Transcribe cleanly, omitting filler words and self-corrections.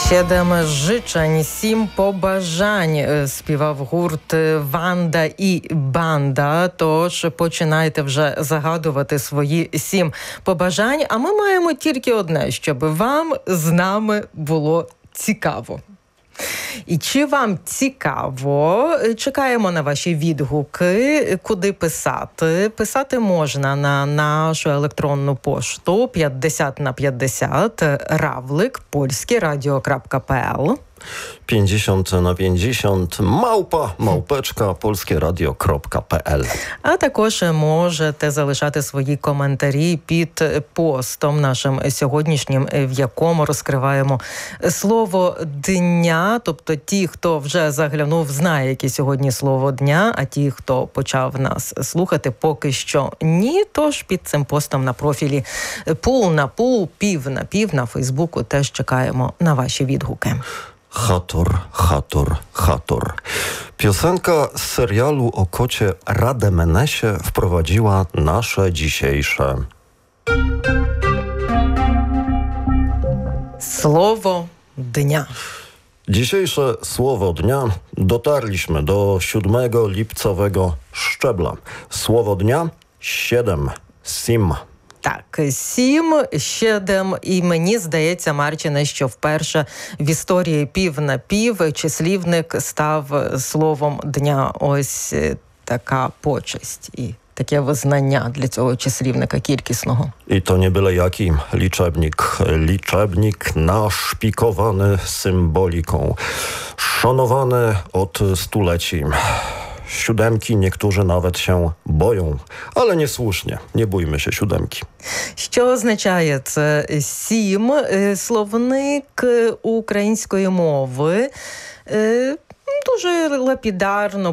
7 życzeń, 7 побажань співав гурт «Ванда і Банда». Тож починайте вже загадувати свої 7 побажань. А ми маємо тільки одне, щоб вам з нами було цікаво. І чи вам цікаво? Чекаємо на ваші відгуки, куди писати. Писати можна на нашу електронну пошту 50/50 равлик@polskieradio.pl 50/50 małpeczka polskieradio.pl. А також можете залишати свої коментарі під постом нашим сьогоднішнім, в якому розкриваємо слово дня. Тобто ті, хто вже заглянув, знає, яке сьогодні слово дня, а ті, хто почав нас слухати, поки що ні. Тож під цим постом на профілі «Пул на пул», «Пів на пів» на Фейсбуку теж чекаємо на ваші відгуки. Hator, hator, hator. Piosenka z serialu o kocie Rademenesie wprowadziła nasze dzisiejsze Słowo dnia. Dzisiejsze słowo dnia dotarliśmy do 7 lipcowego szczebla. Słowo dnia 7. Sim. Так, 7, 7, і мені здається, Марчине, що вперше в історії «Пів на пів» числівник став словом дня. Ось така почесть і таке визнання для цього числівника кількісного. I to nie byle jaki liczebnik. Liczebnik naszpikowany symboliką. Szanowany od stuleci. 7 niektórzy nawet się boją, ale niesłusznie. Nie bójmy się 7. Що означає це 7? Словник української мови дуже лапідарно